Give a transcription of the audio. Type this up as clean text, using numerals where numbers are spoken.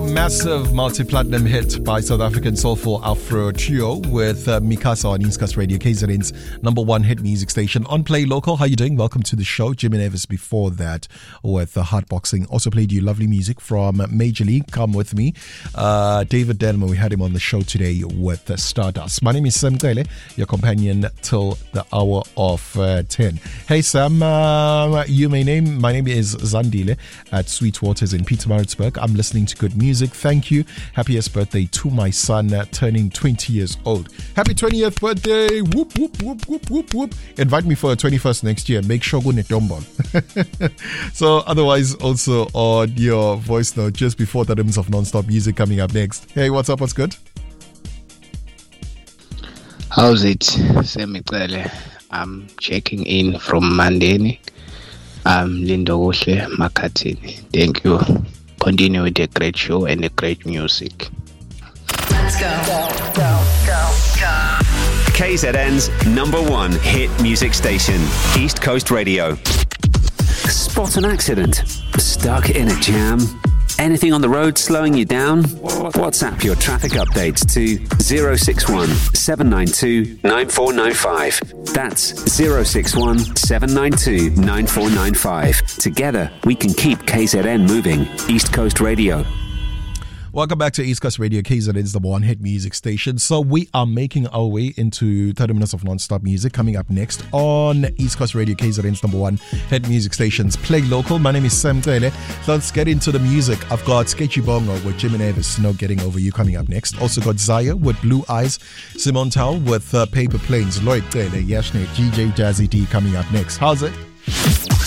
massive multi-platinum hit by South African soulful Afro trio with Mikasa on East Coast Radio, KZN's number one hit music station. On Play Local, how you doing? Welcome to the show. Jimmy Nevis before that with Hardboxing. Also played you lovely music from Major League, Come With Me. David Denman, we had him on the show today with Stardust. My name is Sam Gele, your companion till the hour of 10. Hey Sam, my name is Zandile at Sweetwaters in Pietermaritzburg. I'm listening to good music. Thank you. Happiest birthday to my son turning 20 years old. Happy 20th birthday. Whoop, whoop, whoop, whoop, whoop, whoop. Invite me for a 21st next year. Make sure go netombol. So otherwise also on your voice note just before the rhythms of non-stop music coming up next. Hey, what's up? What's good? How's it? Semicele. I'm checking in from Mandeni. I'm Lindo Oshe Makatini. Thank you. Continue with a great show and a great music. Let's go. KZN's number one hit music station, East Coast Radio. Spot an accident? Stuck in a jam? Anything on the road slowing you down? WhatsApp your traffic updates to 061 792 9495. That's 061 792 9495. Together, we can keep KZN moving. East Coast Radio. Welcome back to East Coast Radio, KZN's the one hit music station. So we are making our way into 30 minutes of non-stop music. Coming up next on East Coast Radio, KZN's number one hit music stations. Play Local. My name is Sam Tele. Let's get into the music. I've got Sketchy Bongo with Jimmy Nevis, No Getting Over You coming up next. Also got Zaya with Blue Eyes, Simon Tao with Paper Planes, Lloyd Tele, Yashne, GJ Jazzy D coming up next. How's it?